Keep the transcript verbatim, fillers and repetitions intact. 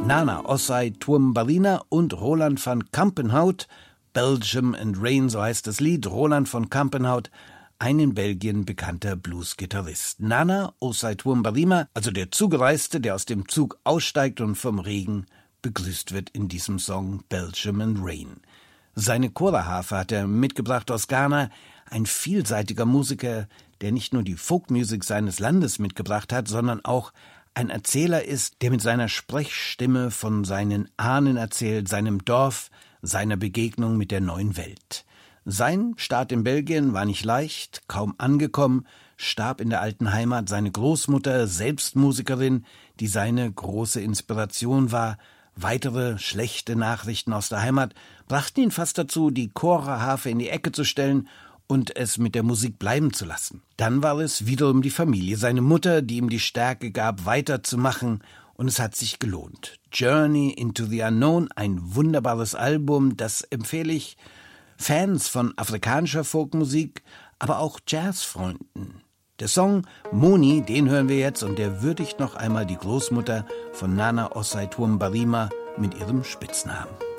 Nana Ossai Tuambarina und Roland van Campenhout, Belgium and Rain, so heißt das Lied. Roland van Campenhout, ein in Belgien bekannter Blues-Gitarrist. Nana Ossai Tuambarina, also der Zugereiste, der aus dem Zug aussteigt und vom Regen begrüßt wird in diesem Song Belgium and Rain. Seine Choraharfe hat er mitgebracht aus Ghana, ein vielseitiger Musiker, der nicht nur die Folkmusik seines Landes mitgebracht hat, sondern auch ein Erzähler ist, der mit seiner Sprechstimme von seinen Ahnen erzählt, seinem Dorf, seiner Begegnung mit der neuen Welt. Sein Start in Belgien war nicht leicht, kaum angekommen, starb in der alten Heimat seine Großmutter, selbst Musikerin, die seine große Inspiration war. Weitere schlechte Nachrichten aus der Heimat brachten ihn fast dazu, die Choraharfe in die Ecke zu stellen und es mit der Musik bleiben zu lassen. Dann war es wiederum die Familie, seine Mutter, die ihm die Stärke gab, weiterzumachen, und es hat sich gelohnt. Journey into the Unknown, ein wunderbares Album, das empfehle ich Fans von afrikanischer Folkmusik, aber auch Jazzfreunden. Der Song Moni, den hören wir jetzt, und der würdigt noch einmal die Großmutter von Nana Ossai Tuambarina mit ihrem Spitznamen.